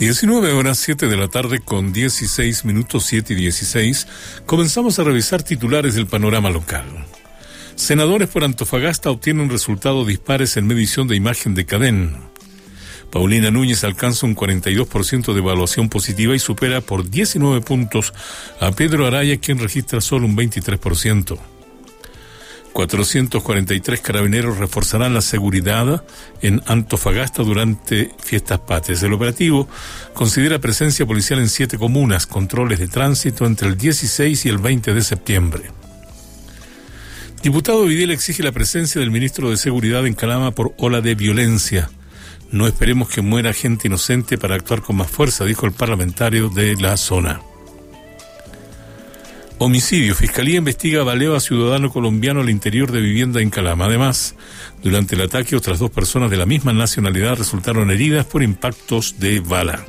19 horas 7 de la tarde con 16 minutos, 7 y 16. Comenzamos a revisar titulares del panorama local. Senadores por Antofagasta obtienen resultados dispares en medición de imagen de Cadén. Paulina Núñez alcanza un 42% de evaluación positiva y supera por 19 puntos a Pedro Araya, quien registra solo un 23%. 443 carabineros reforzarán la seguridad en Antofagasta durante fiestas patrias. El operativo considera presencia policial en 7 comunas, controles de tránsito entre el 16 y el 20 de septiembre. Diputado Videla exige la presencia del ministro de Seguridad en Calama por ola de violencia. No esperemos que muera gente inocente para actuar con más fuerza, dijo el parlamentario de la zona. Homicidio. Fiscalía investiga baleo a ciudadano colombiano al interior de vivienda en Calama. Además, durante el ataque, otras 2 personas de la misma nacionalidad resultaron heridas por impactos de bala.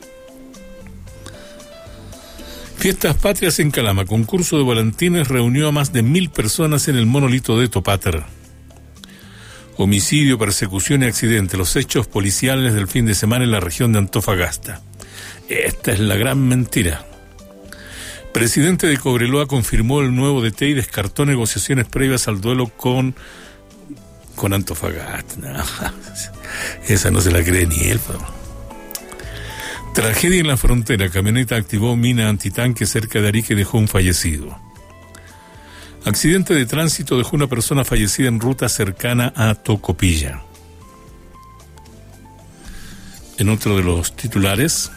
Fiestas patrias en Calama. Concurso de volantines reunió a más de 1.000 personas en el monolito de Topáter. Homicidio, persecución y accidente. Los hechos policiales del fin de semana en la región de Antofagasta. Esta es la gran mentira. Presidente de Cobreloa confirmó el nuevo DT y descartó negociaciones previas al duelo con Antofagasta. No, esa no se la cree ni él. Tragedia en la frontera. Camioneta activó mina antitanque cerca de Arica y dejó un fallecido. Accidente de tránsito dejó una persona fallecida en ruta cercana a Tocopilla. En otro de los titulares,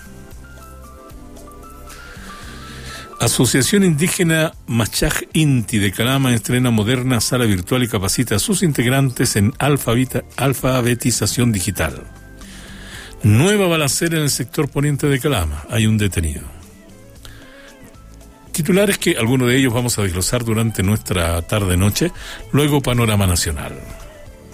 Asociación Indígena Machaj Inti de Calama estrena moderna sala virtual y capacita a sus integrantes en alfabetización digital. Nueva balacera en el sector poniente de Calama. Hay un detenido. Titulares que algunos de ellos vamos a desglosar durante nuestra tarde-noche. Luego, panorama nacional.